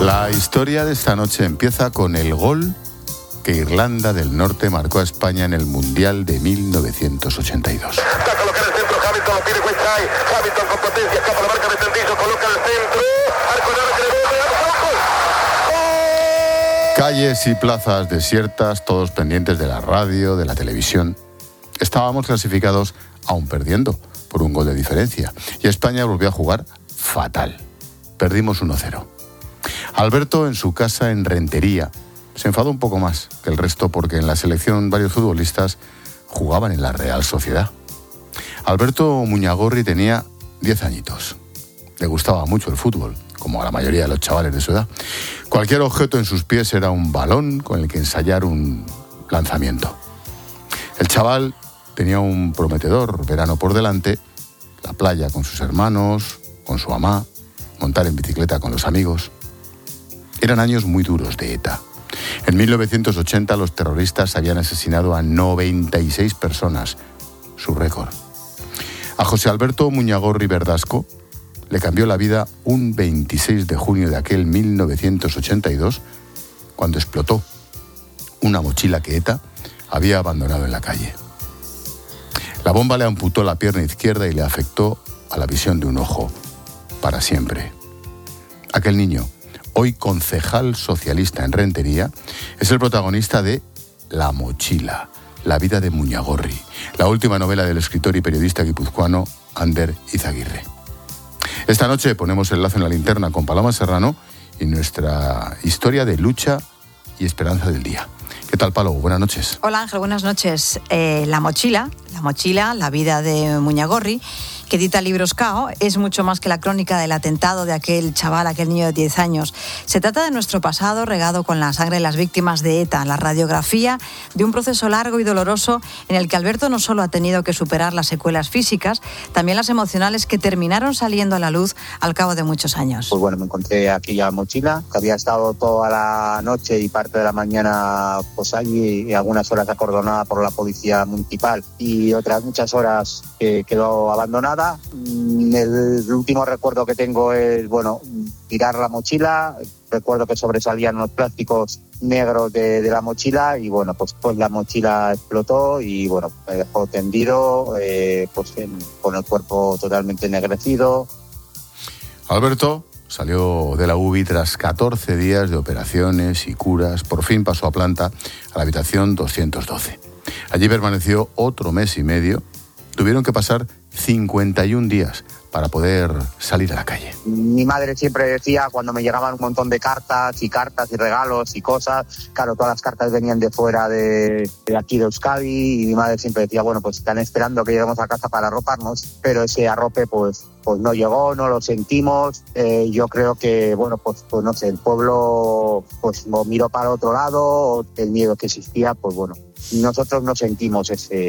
La historia de esta noche empieza con el gol que Irlanda del Norte marcó a España en el Mundial de 1982. Va a colocar el centro, Hamilton lo pide Whiteside. Hamilton con potencia, escapa la marca de Tendiso, coloca el centro. Arco en arco, Calles y plazas desiertas, todos pendientes de la radio, de la televisión. Estábamos clasificados aún perdiendo por un gol de diferencia. Y España volvió a jugar fatal. Perdimos 1-0. Alberto, en su casa en Rentería, se enfadó un poco más que el resto porque en la selección varios futbolistas jugaban en la Real Sociedad. Alberto Muñagorri tenía 10 añitos. Le gustaba mucho el fútbol, como a la mayoría de los chavales de su edad. Cualquier objeto en sus pies era un balón con el que ensayar un lanzamiento. El chaval tenía un prometedor verano por delante, la playa con sus hermanos, con su mamá, montar en bicicleta con los amigos. Eran años muy duros de ETA. En 1980 los terroristas habían asesinado a 96 personas, su récord. A José Alberto Muñagorri Verdasco le cambió la vida un 26 de junio de aquel 1982, cuando explotó una mochila que ETA había abandonado en la calle. La bomba le amputó la pierna izquierda y le afectó a la visión de un ojo, para siempre. Aquel niño, hoy concejal socialista en Rentería, es el protagonista de La mochila, la vida de Muñagorri, la última novela del escritor y periodista guipuzcoano Ander Izaguirre. Esta noche ponemos el lazo en la linterna con Paloma Serrano y nuestra historia de lucha y esperanza del día. ¿Qué tal, Palo? Buenas noches. Hola, Ángel, buenas noches. La mochila, la vida de Muñagorri, que edita Libros Cao, es mucho más que la crónica del atentado de aquel chaval, aquel niño de 10 años. Se trata de nuestro pasado regado con la sangre de las víctimas de ETA, la radiografía de un proceso largo y doloroso en el que Alberto no solo ha tenido que superar las secuelas físicas, también las emocionales que terminaron saliendo a la luz al cabo de muchos años. Pues bueno, me encontré aquella mochila, que había estado toda la noche y parte de la mañana pues allí, y algunas horas acordonada por la policía municipal y otras muchas horas que quedó abandonada. El último recuerdo que tengo es, tirar la mochila. Recuerdo que sobresalían los plásticos negros de la mochila y, pues la mochila explotó y, me dejó tendido, con el cuerpo totalmente ennegrecido. Alberto salió de la UBI tras 14 días de operaciones y curas. Por fin pasó a planta, a la habitación 212. Allí permaneció otro mes y medio. Tuvieron que pasar 51 días para poder salir a la calle. Mi madre siempre decía, cuando me llegaban un montón de cartas y regalos y cosas, claro, todas las cartas venían de fuera de aquí de Euskadi, y mi madre siempre decía, pues están esperando que lleguemos a casa para arroparnos, pero ese arrope pues no llegó, no lo sentimos. Yo creo que, no sé, el pueblo pues miró para otro lado, el miedo que existía, nosotros no sentimos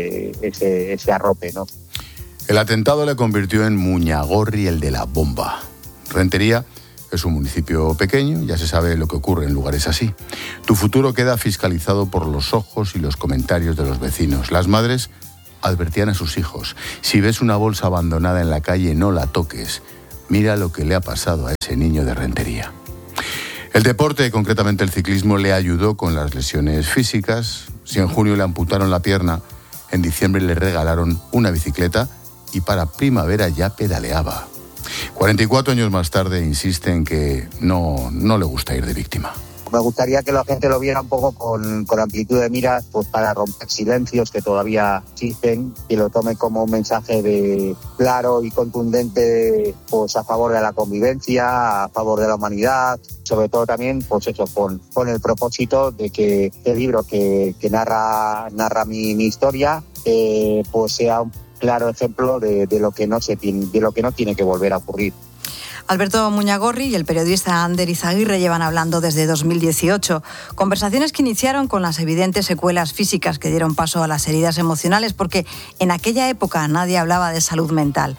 ese arrope, ¿no? El atentado le convirtió en Muñagorri, el de la bomba. Rentería es un municipio pequeño, ya se sabe lo que ocurre en lugares así. Tu futuro queda fiscalizado por los ojos y los comentarios de los vecinos. Las madres advertían a sus hijos: si ves una bolsa abandonada en la calle, no la toques. Mira lo que le ha pasado a ese niño de Rentería. El deporte, concretamente el ciclismo, le ayudó con las lesiones físicas. Si en junio le amputaron la pierna, en diciembre le regalaron una bicicleta y para primavera ya pedaleaba. 44 años más tarde insiste en que no le gusta ir de víctima. Me gustaría que la gente lo viera un poco con amplitud de miras, pues para romper silencios que todavía existen, y lo tome como un mensaje claro y contundente, pues a favor de la convivencia, a favor de la humanidad, sobre todo también, pues eso, con el propósito de que este libro que narra mi historia, pues sea un claro ejemplo de lo que no tiene que volver a ocurrir. Alberto Muñagorri y el periodista Ander Izaguirre llevan hablando desde 2018. Conversaciones que iniciaron con las evidentes secuelas físicas que dieron paso a las heridas emocionales, porque en aquella época nadie hablaba de salud mental.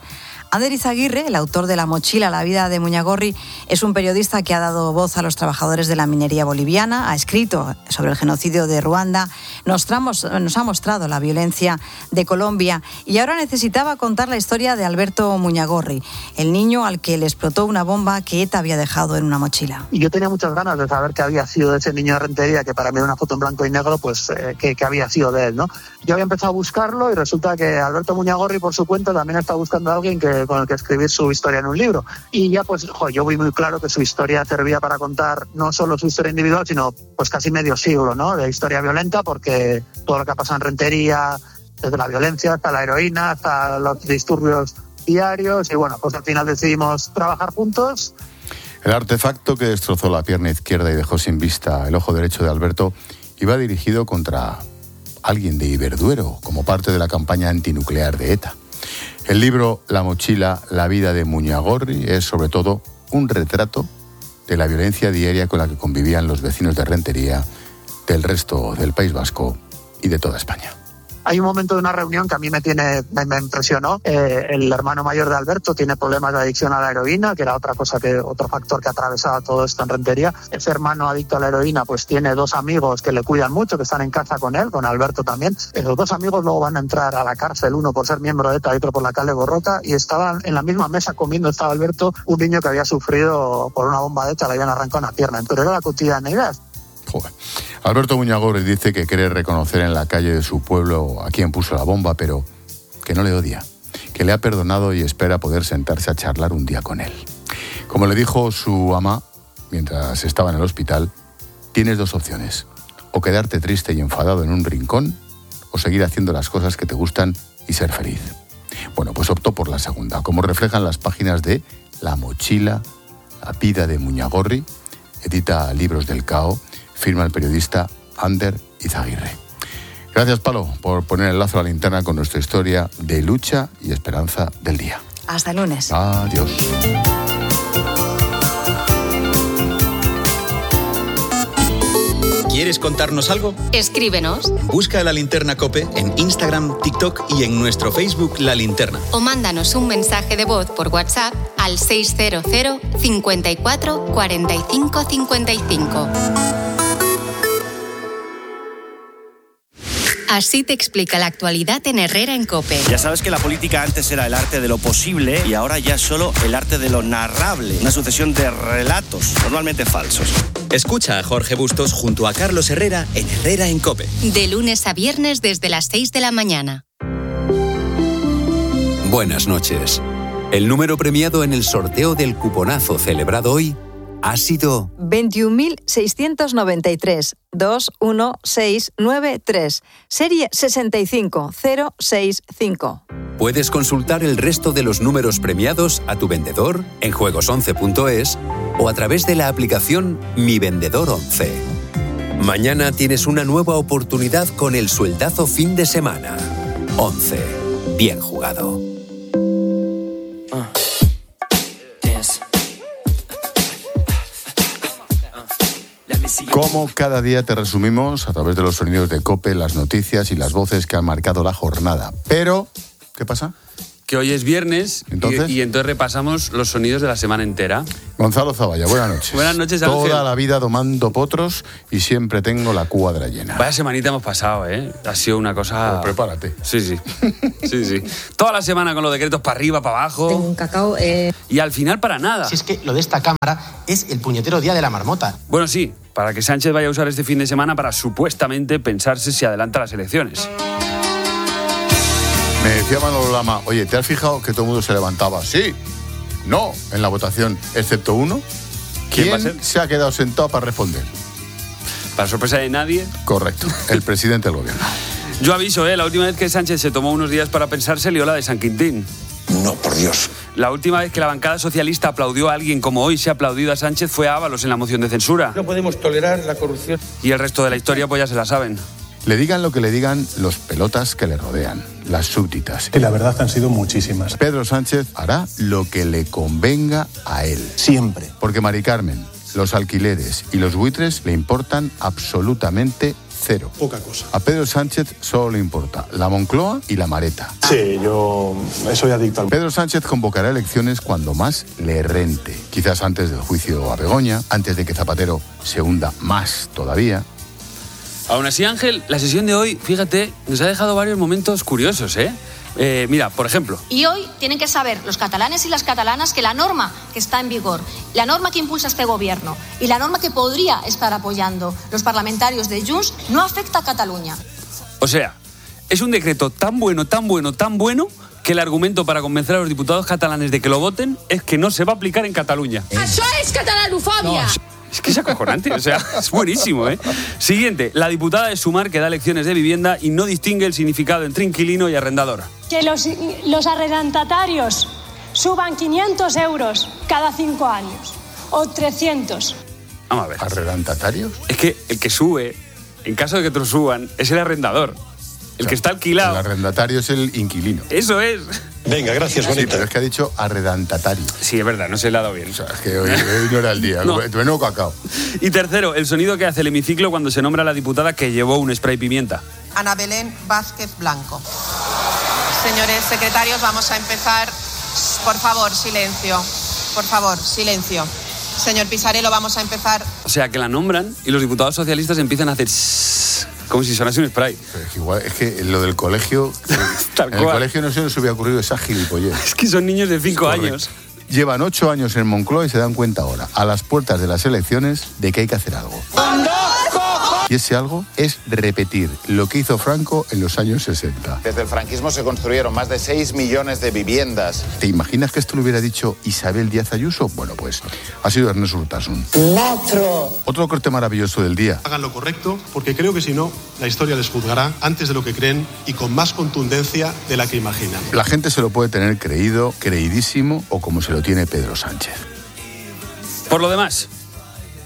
Ander Izaguirre, el autor de La mochila, la vida de Muñagorri, es un periodista que ha dado voz a los trabajadores de la minería boliviana, ha escrito sobre el genocidio de Ruanda, nos ha mostrado la violencia de Colombia y ahora necesitaba contar la historia de Alberto Muñagorri, el niño al que le explotó una bomba que ETA había dejado en una mochila. Y yo tenía muchas ganas de saber qué había sido de ese niño de Rentería, que para mí era una foto en blanco y negro, pues qué había sido de él, ¿no? Yo había empezado a buscarlo y resulta que Alberto Muñagorri, por su cuenta, también está buscando a alguien con el que escribir su historia en un libro. Y ya pues yo vi muy claro que su historia servía para contar no solo su historia individual, sino pues casi medio siglo, ¿no? De historia violenta, porque todo lo que ha pasado en Rentería, desde la violencia hasta la heroína, hasta los disturbios diarios, y bueno, pues al final decidimos trabajar juntos. El artefacto que destrozó la pierna izquierda y dejó sin vista el ojo derecho de Alberto iba dirigido contra alguien de Iberduero, como parte de la campaña antinuclear de ETA. El libro La mochila, la vida de Muñagorri es sobre todo un retrato de la violencia diaria con la que convivían los vecinos de Rentería, del resto del País Vasco y de toda España. Hay un momento de una reunión que a mí me impresionó. El hermano mayor de Alberto tiene problemas de adicción a la heroína, que era otro factor que atravesaba todo esto en Rentería. Ese hermano adicto a la heroína pues tiene 2 amigos que le cuidan mucho, que están en casa con él, con Alberto también. Esos 2 amigos luego van a entrar a la cárcel, uno por ser miembro de ETA y otro por la Kale Borroka, y estaban en la misma mesa comiendo, estaba Alberto, un niño que había sufrido por una bomba de ETA, le habían arrancado una pierna. Pero era la cotidianidad. Joder. Alberto Muñagorri dice que quiere reconocer en la calle de su pueblo a quien puso la bomba, pero que no le odia, que le ha perdonado y espera poder sentarse a charlar un día con él. Como le dijo su ama mientras estaba en el hospital, tienes 2 opciones: o quedarte triste y enfadado en un rincón, o seguir haciendo las cosas que te gustan y ser feliz. Bueno, pues optó por la segunda, como reflejan las páginas de La mochila, la vida de Muñagorri, edita Libros del Cao, firma el periodista Ander Izaguirre. Gracias, Palo, por poner el lazo a la linterna con nuestra historia de lucha y esperanza del día. Hasta el lunes. Adiós. ¿Quieres contarnos algo? Escríbenos. Busca La Linterna COPE en Instagram, TikTok y en nuestro Facebook La Linterna. O mándanos un mensaje de voz por WhatsApp al 600 54 45 55. Así te explica la actualidad en Herrera en COPE. Ya sabes que la política antes era el arte de lo posible y ahora ya es solo el arte de lo narrable. Una sucesión de relatos, normalmente falsos. Escucha a Jorge Bustos junto a Carlos Herrera en Herrera en COPE. De lunes a viernes desde las 6 de la mañana. Buenas noches. El número premiado en el sorteo del cuponazo celebrado hoy ha sido 21.693 21693, serie 65065. Puedes consultar el resto de los números premiados a tu vendedor en juegos11.es o a través de la aplicación Mi Vendedor 11. Mañana tienes una nueva oportunidad con el sueldazo fin de semana. 11. Bien jugado. Como cada día te resumimos a través de los sonidos de COPE, las noticias y las voces que han marcado la jornada. Pero, ¿qué pasa? Que hoy es viernes. ¿Entonces? Y entonces repasamos los sonidos de la semana entera. Gonzalo Zavalla, buenas noches. Buenas noches, Ángel. Toda la vida domando potros y siempre tengo la cuadra llena. Vaya semanita hemos pasado, ¿eh? Ha sido una cosa... Pues prepárate. Sí. Toda la semana con los decretos para arriba, para abajo. Tengo un cacao. Y al final para nada. Si es que lo de esta cámara es el puñetero día de la marmota. Bueno, sí, para que Sánchez vaya a usar este fin de semana para supuestamente pensarse si adelanta las elecciones. Me decía Manolo Lama, oye, ¿te has fijado que todo el mundo se levantaba? Sí, no, en la votación, excepto uno. ¿Quién va a ser? Se ha quedado sentado para responder? Para sorpresa de nadie. Correcto, el presidente del gobierno. Yo aviso, la última vez que Sánchez se tomó unos días para pensar se lió la de San Quintín. No, por Dios. La última vez que la bancada socialista aplaudió a alguien como hoy se ha aplaudido a Sánchez fue a Ábalos en la moción de censura. No podemos tolerar la corrupción. Y el resto de la historia pues ya se la saben. Le digan lo que le digan los pelotas que le rodean, las súbditas. Y la verdad han sido muchísimas. Pedro Sánchez hará lo que le convenga a él. Siempre. Porque Mari Carmen, los alquileres y los buitres le importan absolutamente cero. Poca cosa. A Pedro Sánchez solo le importa la Moncloa y la Mareta. Sí, yo soy adicto al... Pedro Sánchez convocará elecciones cuando más le rente. Quizás antes del juicio a Begoña, antes de que Zapatero se hunda más todavía. Aún así, Ángel, la sesión de hoy, fíjate, nos ha dejado varios momentos curiosos, ¿eh? Mira, por ejemplo. Y hoy tienen que saber los catalanes y las catalanas que la norma que está en vigor, la norma que impulsa este gobierno y la norma que podría estar apoyando los parlamentarios de Junts no afecta a Cataluña. O sea, es un decreto tan bueno, que el argumento para convencer a los diputados catalanes de que lo voten es que no se va a aplicar en Cataluña. ¡Eso es catalanofobia! Es que es acojonante, o sea, es buenísimo, ¿eh? Siguiente, la diputada de Sumar que da lecciones de vivienda y no distingue el significado entre inquilino y arrendador. Que los arrendatarios suban 500 euros cada 5 años o 300. Vamos a ver. ¿Arrendatarios? Es que el que sube, en caso de que te lo suban, es el arrendador. El que está alquilado. El arrendatario es el inquilino. Eso es. Venga, gracias, bonita. Sí, pero es que ha dicho arrendatario. Sí, es verdad, no se le ha dado bien. O sea, es que hoy no era el día. No. Bueno, cacao. Y tercero, el sonido que hace el hemiciclo cuando se nombra a la diputada que llevó un spray pimienta. Ana Belén Vázquez Blanco. Señores secretarios, vamos a empezar. Por favor, silencio. Por favor, silencio. Señor Pisarello, vamos a empezar. O sea, que la nombran y los diputados socialistas empiezan a hacer como si sonase un spray. Pero es que igual, es que lo del colegio... Tal en cual. el colegio no se nos hubiera ocurrido esa gilipollez. Es que son niños de 5 años. Llevan 8 años en Moncloa y se dan cuenta ahora, a las puertas de las elecciones, de que hay que hacer algo. Y ese algo es repetir lo que hizo Franco en los años 60. Desde el franquismo se construyeron más de 6 millones de viviendas. ¿Te imaginas que esto lo hubiera dicho Isabel Díaz Ayuso? Bueno, pues ha sido Ernest Urtasun. Otro corte maravilloso del día. Hagan lo correcto, porque creo que si no, la historia les juzgará antes de lo que creen y con más contundencia de la que imaginan. La gente se lo puede tener creído, creidísimo o como se lo tiene Pedro Sánchez. Por lo demás,